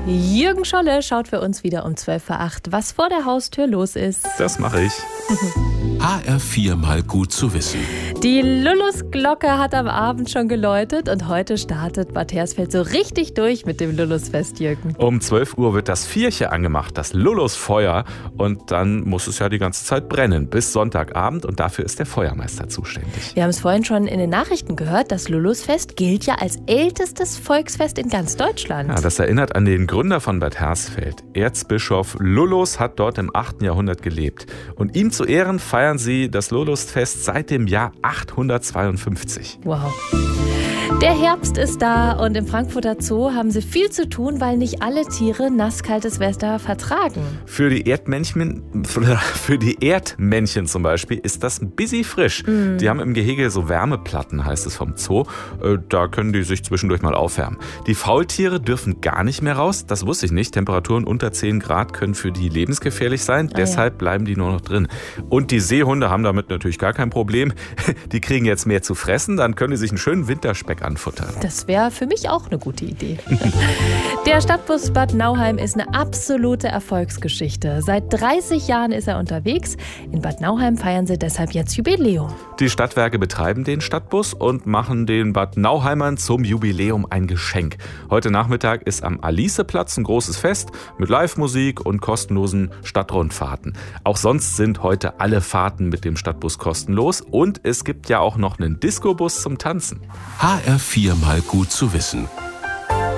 Jürgen Scholle schaut für uns wieder um 7:55, was vor der Haustür los ist. Das mache ich. HR4 mal gut zu wissen. Die Lullusglocke hat am Abend schon geläutet und heute startet Bad Hersfeld so richtig durch mit dem Lullusfest, Jürgen. Um 12 Uhr wird das Vierche angemacht, das Lullusfeuer. Und dann muss es ja die ganze Zeit brennen, bis Sonntagabend. Und dafür ist der Feuermeister zuständig. Wir haben es vorhin schon in den Nachrichten gehört, das Lullusfest gilt ja als ältestes Volksfest in ganz Deutschland. Ja, das erinnert an den Gründer von Bad Hersfeld. Erzbischof Lullus hat dort im 8. Jahrhundert gelebt. Und ihm zu Ehren feiern sie das Lullusfest seit dem Jahr 852. Wow. Der Herbst ist da und im Frankfurter Zoo haben sie viel zu tun, weil nicht alle Tiere nasskaltes Wetter vertragen. Für die Erdmännchen zum Beispiel ist das ein bisschen frisch. Die haben im Gehege so Wärmeplatten, heißt es vom Zoo. Da können die sich zwischendurch mal aufwärmen. Die Faultiere dürfen gar nicht mehr raus. Das wusste ich nicht. Temperaturen unter 10 Grad können für die lebensgefährlich sein. Deshalb bleiben die nur noch drin. Und die Seehunde haben damit natürlich gar kein Problem. Die kriegen jetzt mehr zu fressen. Dann können die sich einen schönen Winterspeck anfuttern. Das wäre für mich auch eine gute Idee. Der Stadtbus Bad Nauheim ist eine absolute Erfolgsgeschichte. Seit 30 Jahren ist er unterwegs. In Bad Nauheim feiern sie deshalb jetzt Jubiläum. Die Stadtwerke betreiben den Stadtbus und machen den Bad Nauheimern zum Jubiläum ein Geschenk. Heute Nachmittag ist am Aliceplatz ein großes Fest mit Live-Musik und kostenlosen Stadtrundfahrten. Auch sonst sind heute alle Fahrten mit dem Stadtbus kostenlos und es gibt ja auch noch einen Discobus zum Tanzen. HR4 mal gut zu wissen.